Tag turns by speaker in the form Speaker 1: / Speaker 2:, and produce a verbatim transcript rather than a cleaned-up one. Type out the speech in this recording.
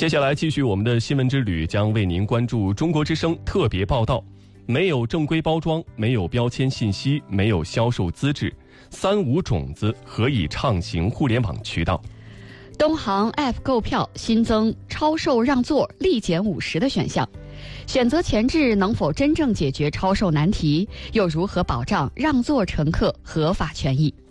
Speaker 1: 接下来继续我们的新闻之旅，将为您关注中国之声特别报道。没有正规包装，没有标签信息，没有销售资质，三无种子何以畅行互联网渠道？
Speaker 2: 东航 App 购票新增超售让座立减五十的选项，选择前置能否真正解决超售难题？又如何保障让座乘客合法权益？